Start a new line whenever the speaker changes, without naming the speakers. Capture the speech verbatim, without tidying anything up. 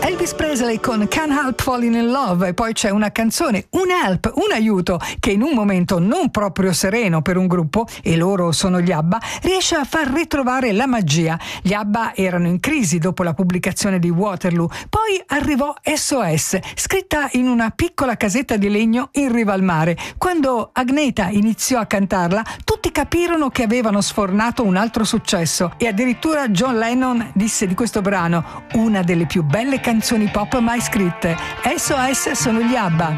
Elvis Presley con Can't Help Falling in Love, e poi c'è una canzone, un help, un aiuto, che in un momento non proprio sereno per un gruppo, e loro sono gli ABBA, riesce a far ritrovare la magia. Gli ABBA erano in crisi dopo la pubblicazione di Waterloo, poi arrivò S O S, scritta in una piccola casetta di legno in riva al mare. Quando Agnetha iniziò a cantarla, tutti capirono che avevano sfornato un altro successo, e addirittura John Lennon disse di questo brano: una delle più belle canzoni pop mai scritte. S O S sono gli ABBA.